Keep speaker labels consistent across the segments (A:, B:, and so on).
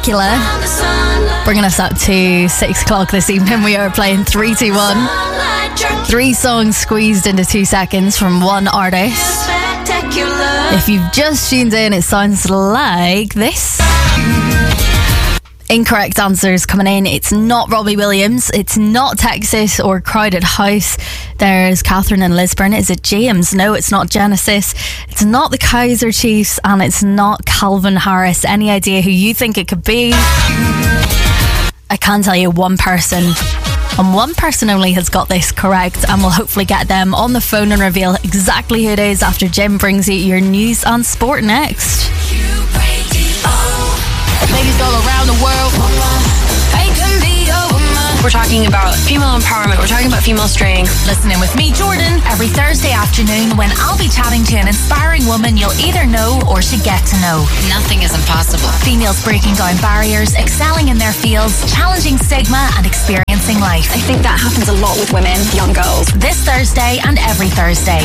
A: Killer. Bringing us up to 6 o'clock this evening. We are playing 3, 2, 1. 3 songs squeezed into 2 seconds from one artist. If you've just tuned in, it sounds like this. Incorrect answers coming in. It's not Robbie Williams. It's not Texas or Crowded House. There's Catherine in Lisburn. Is it James? No, it's not Genesis. It's not the Kaiser Chiefs, and it's not Calvin Harris. Any idea who you think it could be? I can tell you one person, and one person only has got this correct, and we'll hopefully get them on the phone and reveal exactly who it is after Jim brings you your news and sport next.
B: Ladies all around the world, we're talking about female empowerment, we're talking about female strength.
C: Listen in with me, Jordan, every Thursday afternoon when I'll be chatting to an inspiring woman you'll either know or should get to know.
B: Nothing is impossible.
C: Females breaking down barriers, excelling in their fields, challenging stigma and experiencing life.
D: I think that happens a lot with women, young girls.
C: This Thursday and every Thursday.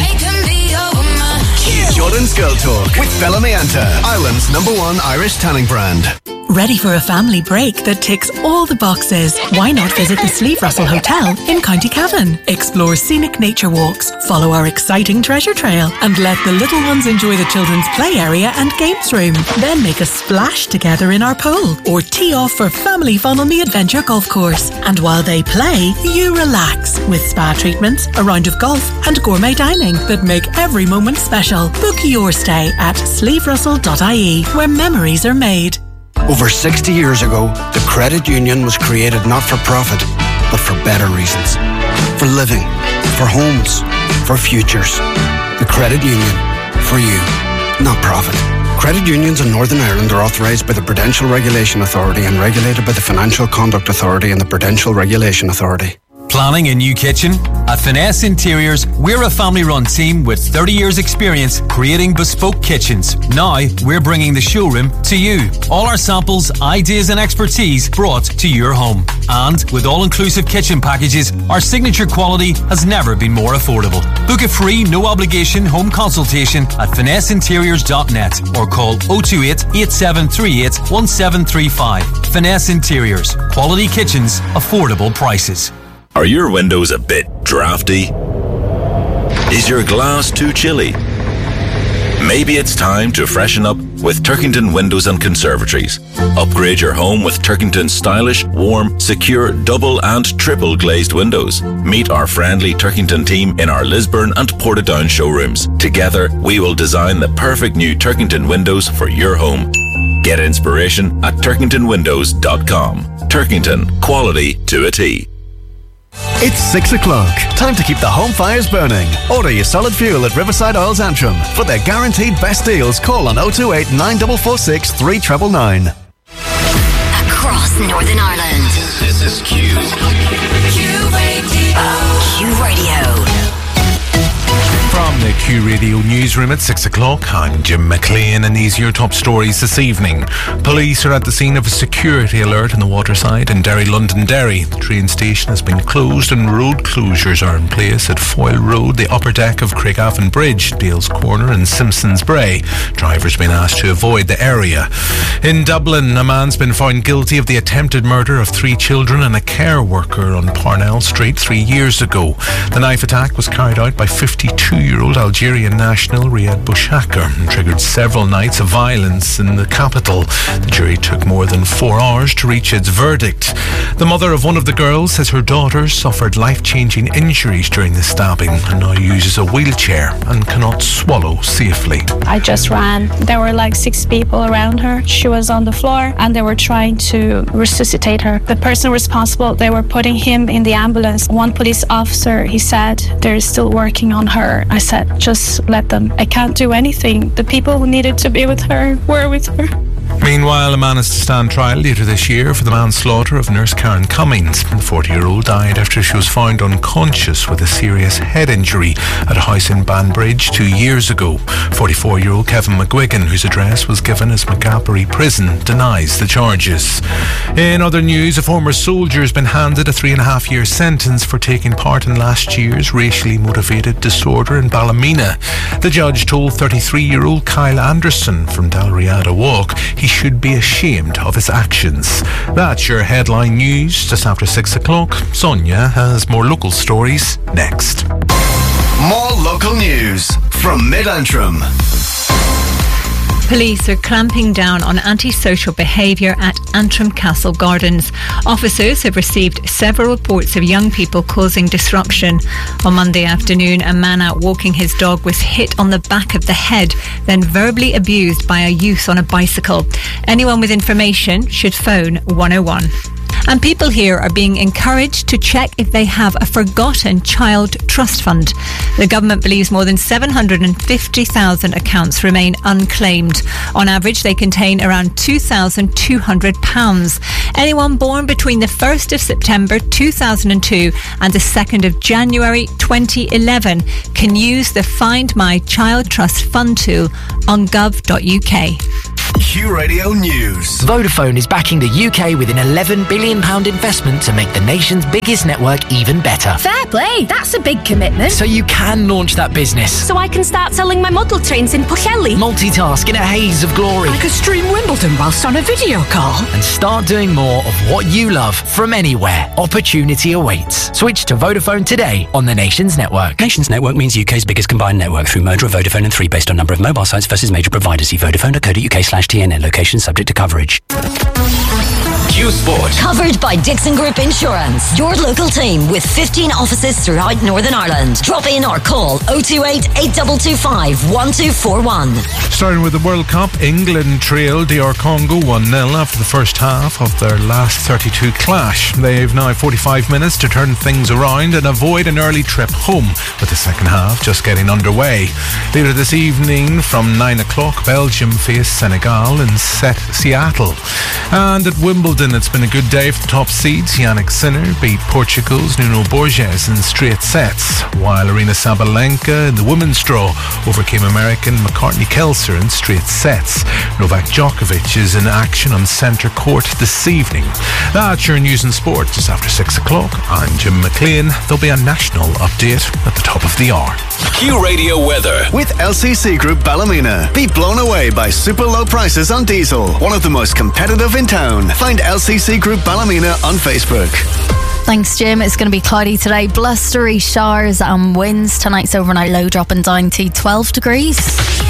E: Jordan's Girl Talk with Bella Mianta, Ireland's #1 Irish tanning brand.
F: Ready for a family break that ticks all the boxes? Why not visit the Slieve Russell Hotel in County Cavan? Explore scenic nature walks, follow our exciting treasure trail, and let the little ones enjoy the children's play area and games room. Then make a splash together in our pool, or tee off for family fun on the Adventure Golf Course. And while they play, you relax with spa treatments, a round of golf, and gourmet dining that make every moment special. Book your stay at slieverussell.ie, where memories are made.
G: Over 60 years ago, the credit union was created not for profit, but for better reasons. For living, for homes, for futures. The credit union, for you, not profit. Credit unions in Northern Ireland are authorised by the Prudential Regulation Authority and regulated by the Financial Conduct Authority and the Prudential Regulation Authority.
H: Planning a new kitchen? At Finesse Interiors, we're a family-run team with 30 years' experience creating bespoke kitchens. Now, we're bringing the showroom to you. All our samples, ideas and expertise brought to your home. And with all-inclusive kitchen packages, our signature quality has never been more affordable. Book a free, no-obligation home consultation at finesseinteriors.net or call 028 8738 1735. Finesse Interiors. Quality kitchens, affordable prices.
I: Are your windows a bit drafty? Is your glass too chilly? Maybe it's time to freshen up with Turkington Windows and Conservatories. Upgrade your home with Turkington's stylish, warm, secure, double and triple glazed windows. Meet our friendly Turkington team in our Lisburn and Portadown showrooms. Together, we will design the perfect new Turkington windows for your home. Get inspiration at turkingtonwindows.com. Turkington, quality to a T.
E: It's 6 o'clock. Time to keep the home fires burning. Order your solid fuel at Riverside Oils Antrim. For their guaranteed best deals, call on 028 9446 3999.
J: Across Northern Ireland.
K: This is Q.
J: Q Radio. Q Radio.
L: From the Q Radio newsroom at 6 o'clock, I'm Jim McLean, and these are your top stories this evening. Police are at the scene of a security alert in the Waterside in Derry, Londonderry. The train station has been closed and road closures are in place at Foyle Road, the upper deck of Craigavon Bridge, Dales Corner and Simpsons Brae. Drivers have been asked to avoid the area. In Dublin, a man's been found guilty of the attempted murder of 3 children and a care worker on Parnell Street 3 years ago. The knife attack was carried out by 52-year-old Algerian national Riyad Bouchakar and triggered several nights of violence in the capital. The jury took more than 4 hours to reach its verdict. The mother of one of the girls says her daughter suffered life-changing injuries during the stabbing and now uses a wheelchair and cannot swallow safely.
M: I just ran. There were like 6 people around her. She was on the floor and they were trying to resuscitate her. The person responsible, they were putting him in the ambulance. One police officer, he said, they're still working on her. I said, just let them. I can't do anything. The people who needed to be with her were with her.
L: Meanwhile, a man is to stand trial later this year for the manslaughter of nurse Karen Cummings. The 40-year-old died after she was found unconscious with a serious head injury at a house in Banbridge 2 years ago. 44-year-old Kevin McGuigan, whose address was given as McGappery Prison, denies the charges. In other news, a former soldier has been handed a 3.5-year sentence for taking part in last year's racially motivated disorder in Ballymena. The judge told 33-year-old Kyle Anderson from Dalriada Walk he should be ashamed of his actions. That's your headline news just after 6 o'clock. Sonia has more local stories next.
E: More local news from Mid-Antrim.
K: Police are clamping down on antisocial behaviour at Antrim Castle Gardens. Officers have received several reports of young people causing disruption. On Monday afternoon, a man out walking his dog was hit on the back of the head, then verbally abused by a youth on a bicycle. Anyone with information should phone 101. And people here are being encouraged to check if they have a forgotten child trust fund. The government believes more than 750,000 accounts remain unclaimed. On average, they contain around £2,200. Anyone born between the 1st of September 2002 and the 2nd of January 2011 can use the Find My Child Trust Fund tool on gov.uk.
E: Q Radio News.
N: Vodafone is backing the UK with an £11 billion investment to make the nation's biggest network even better.
O: Fair play, that's a big commitment.
N: So you can launch that business.
O: So I can start selling my model trains in Pwllheli.
N: Multitask in a haze of glory.
O: I could stream Wimbledon whilst on a video call.
N: And start doing more of what you love from anywhere. Opportunity awaits. Switch to Vodafone today on the Nations Network.
P: Nations Network means UK's biggest combined network through merger of Vodafone and 3 based on number of mobile sites versus major providers. See vodafone.co.uk/TNN. Location subject to coverage.
J: Q Sport. Covered by Dixon Group Insurance. Your local team with 15 offices throughout Northern Ireland. Drop in or call 028 8225 1241.
L: Starting with the World Cup, England trailed DR Congo 1-0 after the first half of their last 32 clash. They've now 45 minutes to turn things around and avoid an early trip home, with the second half just getting underway. Later this evening from 9 o'clock, Belgium face Senegal in Seattle. And at Wimbledon, it's been a good day for the top seeds. Yannick Sinner beat Portugal's Nuno Borges in straight sets, while Aryna Sabalenka in the women's draw overcame American McCartney Kelser in straight sets. Novak Djokovic is in action on centre court this evening. That's your news and sport just after 6 o'clock. I'm Jim McLean. There'll be a national update at the top of the hour.
I: Q Radio weather.
E: With LCC Group Ballymena. Be blown away by super low prices on diesel. One of the most competitive in town. Find LCC Group Ballymena on Facebook.
A: Thanks, Jim. It's going to be cloudy today. Blustery showers and winds. Tonight's overnight low dropping down to 12 degrees.